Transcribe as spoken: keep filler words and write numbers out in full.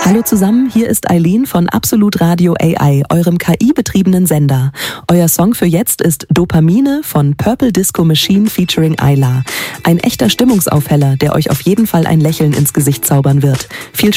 Hallo zusammen, hier ist Eileen von Absolut Radio A I, eurem K I-betriebenen Sender. Euer Song für jetzt ist Dopamine von Purple Disco Machine featuring Ayla. Ein echter Stimmungsaufheller, der euch auf jeden Fall ein Lächeln ins Gesicht zaubern wird. Viel